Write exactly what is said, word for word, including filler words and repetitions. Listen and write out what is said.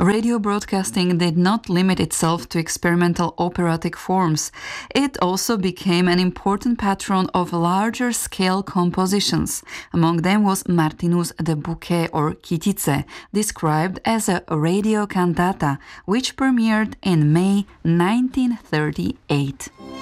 Radio broadcasting did not limit itself to experimental operatic forms. It also became an important patron of larger scale compositions. Among them was Martinus de Bouquet or Kytice, described as a radio cantata, which premiered in May nineteen thirty-eight.